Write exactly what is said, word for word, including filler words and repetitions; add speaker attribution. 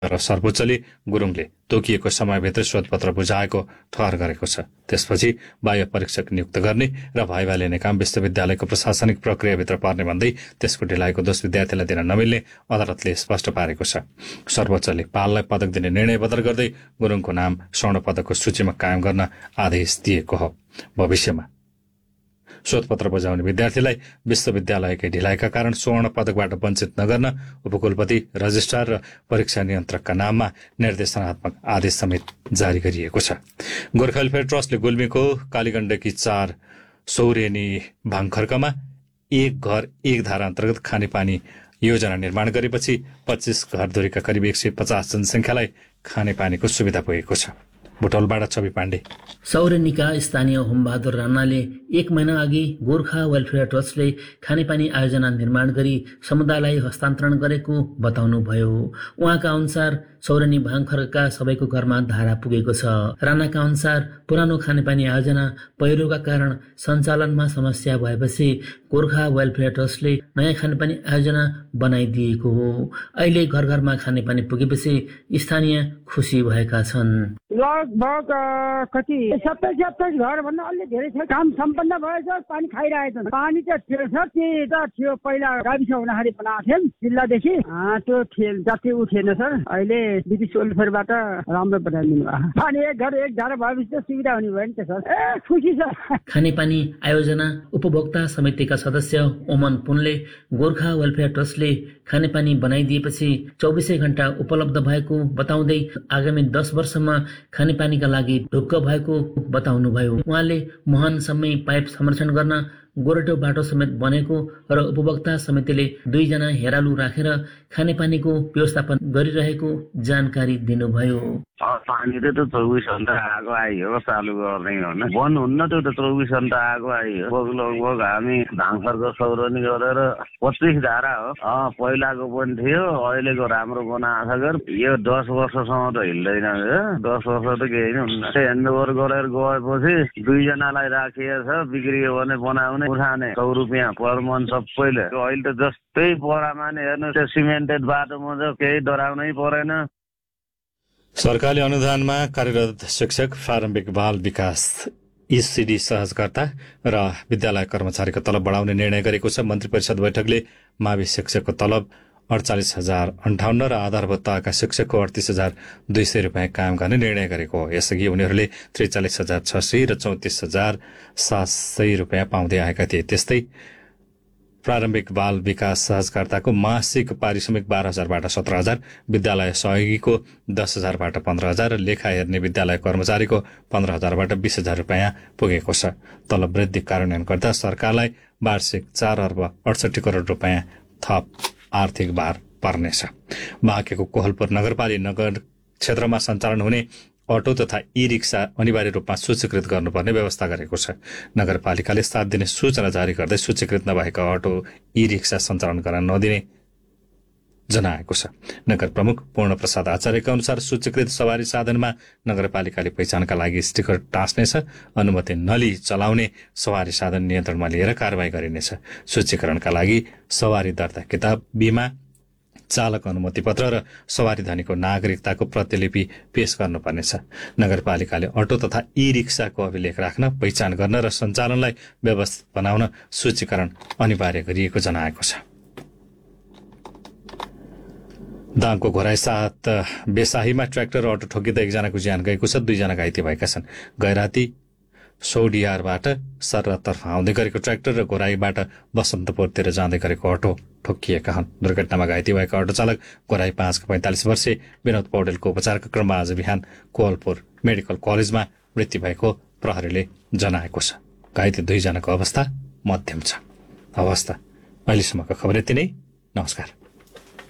Speaker 1: र सर्वोच्चले गुरुङले तोकिएको समयभित्र शोधपत्र बुझाएको ठहर गरेको छ। त्यसपछि बाह्य परीक्षक नियुक्त गर्ने र भाइभा लिने काम विश्वविद्यालयको प्रशासनिक प्रक्रियाभित्र पर्ने भन्दै त्यसको ढिलाइको दोष विद्यार्थीलाई दिन नमिल्ने अदालतले स्पष्ट पारेको छ। सर्वोच्चले पाललाई पदक दिने निर्णय बदल गर्दै गुरुङको नाम स्वर्ण पदकको सूचीमा कायम गर्न आदेश दिएको हो। भविष्यमा शोधपत्र बुझाउने विद्यार्थीलाई विश्वविद्यालयकै ढिलाइका कारण स्वर्ण पदकबाट वञ्चित नगर्न उपकुलपति, रजिस्ट्रार र परीक्षा नियन्त्रकका नाममा निर्देशनात्मक आदेश समेत जारी गरिएको छ। गोर्खा वेलफेयर ट्रस्टले गुल्मीको कालीगण्डकी चार सौरेनी भाङखर्कमा एक घर एक धारा अन्तर्गत खानेपानी योजना निर्माण गरेपछि पच्चीस घरधुरीका करिब एक सय पचास जनसङ्ख्यालाई खानेपानीको सुविधा पुगेको छ। बुटौलबाट छवि पाण्डे।
Speaker 2: सौरेनीका स्थानीय होमबहादुर राणाले एक महिना अघि गोर्खा वेलफेयर ट्रस्टले खानेपानी आयोजना निर्माण गरी समुदायलाई हस्तान्तरण गरेको बताउनुभयो। उहाँका अनुसार सौरेनी भाङखर्कका सबैको घरमा धारा पुगेको छ। राणाका अनुसार पुरानो खानेपानी आयोजना पहिरोका कारण सञ्चालनमा समस्या भएपछि गोर्खा वेलफेयर ट्रस्टले नयाँ खानेपानी आयोजना बनाइदिएको हो। अहिले घर घरमा खानेपानी पुगेपछि स्थानीय खुसी भएका छन्।
Speaker 3: लगभग कति सत्ताइस सत्ताइस घरभन्दा अलि धेरै छ। काम सम्पन्न भएछ, पानी खाइरहेछ। पानी त थियो सर, त्यो त थियो पहिला गाविस हुँदाखेरि बनाएको थियौँ जिल्लादेखि, त्यो थिएन जति उठेन सर। अहिले ब्रिटिस वेलफेयरबाट राम्रो बनाइदिनु भयो। पानी एक घर एक धारा भएपछि त सुविधा हुने भयो नि त सर। ए खुसी छ।
Speaker 2: खानेपानी आयोजना उपभोक्ता समितिका सदस्य ओमन पुनले गोर्खा वेलफेयर ट्रस्टले खानेपानी बनाइदिएपछि चौबिसै घण्टा उपलब्ध भएको बताउँदै आगामी दस वर्षमा खानेपानीका लागि ढुक्क भएको बताउनुभयो। उहाँले मुहानसम्मै पाइप संरक्षण गर्न गोरेटो बाटो समेत बनेको र उपभोक्ता समितिले दुईजना हेरालु राखेर खानेपानीको व्यवस्थापन गरिरहेको जानकारी दिनुभयो।
Speaker 4: पानी त चौबिस घण्टा आगो आइयो, चालु गर्ने हो न, बन्द हुन्न। त्यो त चौबिस घण्टा आगो आइयो। लगभग हामी भाङखरको सौरनी गरेर पच्चिस धारा हो। पहिलाको पनि थियो, अहिलेको राम्रो बनाएको छ। यो दस वर्षसम्म त हिँड्दैन, दस वर्ष त केही नै हुन्न। ह्यान्डओभर गरेर गएपछि दुईजनालाई राखिएको छ, बिग्रियो भने बनाउने उठाने सौ रुपियाँ पर मन सबैले। अहिले त जस्तै परामाने हेर्नु, त्यो सिमेन्टेड बाटोमा त केही डराउनै परेन।
Speaker 1: सरकारले अनुदानमा कार्यरत शिक्षक, प्रारम्भिक बाल विकास ईसीडी सहजकर्ता र विद्यालय कर्मचारीको तलब बढाउने निर्णय गरेको छ। मन्त्री परिषद बैठकले मावि शिक्षकको तलब अडचालिस हजार अन्ठाउन्न र आधारभूत तहका शिक्षकको अडतिस हजार दुई सय रुपियाँ कायम गर्ने निर्णय गरेको हो। यसअघि उनीहरूले त्रिचालिस हजार छ सय र चौतिस हजार सात सय रुपियाँ पाउँदै आएका थिए। त्यस्तै प्रारम्भिक बाल विकास सहजकर्ताको मासिक पारिश्रमिक बाह्र हजारबाट सत्र हजार, विद्यालय सहयोगीको दस हजारबाट पन्ध्र हजार र लेखा हेर्ने विद्यालय कर्मचारीको पन्ध्र हजारबाट बीस हजार रुपियाँ पुगेको छ। तलब वृद्धि कार्यान्वयन गर्दा सरकारलाई वार्षिक चार अर्ब अडसठी करोड़ रुपियाँ थप आर्थिक भार पर्नेछ। बाँकेको कोहलपुर नगरपालिका नगर क्षेत्रमा सञ्चालन हुने अटो तथा ई रिक्सा अनिवार्य रूपमा सूचीकृत गर्नुपर्ने व्यवस्था गरेको छ। नगरपालिकाले सात दिने सूचना जारी गर्दै सूचीकृत नभएका अटो ई रिक्सा सञ्चालन गर्न नदिने जनाएको छ। नगर प्रमुख पूर्ण प्रसाद आचार्यका अनुसार सूचीकृत सवारी साधनमा नगरपालिकाले पहिचानका लागि स्टिकर टाँच्नेछ। अनुमति नलिई चलाउने सवारी साधन नियन्त्रणमा लिएर कारवाही गरिनेछ। सूचीकरणका लागि सवारी दर्ता किताब, बीमा, चालक अनुमति पत्र र सवारी धनीको नागरिकताको प्रतिलिपि पेश गर्नुपर्नेछ। नगरपालिकाले अटो तथा ई रिक्साको अभिलेख राख्न, पहिचान गर्न र सञ्चालनलाई व्यवस्थित बनाउन सूचीकरण अनिवार्य गरिएको जनाएको छ। दाङको घोराई साथ बेसाहीमा ट्र्याक्टर र अटो ठोकिँदा एकजनाको ज्यान गएको छ, दुईजना घाइते भएका छन्। गैराती सौडियारबाट सर्रातर्फ आउँदै गरेको ट्र्याक्टर र घोराईबाट बसन्तपुरतिर जाँदै गरेको अटो ठोकिएका हुन्। दुर्घटनामा घाइते भएका अटो चालक घोराई पाँचका पैंतालिस वर्षे विनोद पौडेलको उपचारका क्रममा आज बिहान कोहलपुर मेडिकल कलेजमा मृत्यु भएको प्रहरीले जनाएको छ। घाइते दुईजनाको अवस्था मध्यम छ। अवस्था अहिलेसम्मको खबर यति नै। नमस्कार।